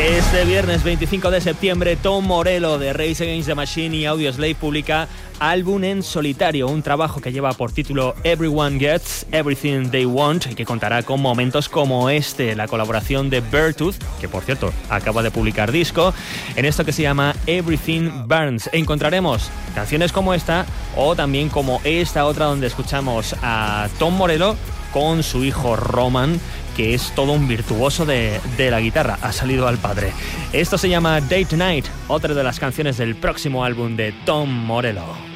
Este viernes 25 de septiembre, Tom Morello de Rage Against the Machine y Audioslave publica álbum en solitario, un trabajo que lleva por título Everyone Gets Everything They Want y que contará con momentos como este, la colaboración de Beartooth, que por cierto acaba de publicar disco, en esto que se llama Everything Burns. Encontraremos canciones como esta o también como esta otra donde escuchamos a Tom Morello con su hijo Roman, que es todo un virtuoso de la guitarra, ha salido al padre. Esto se llama Day to Night, otra de las canciones del próximo álbum de Tom Morello.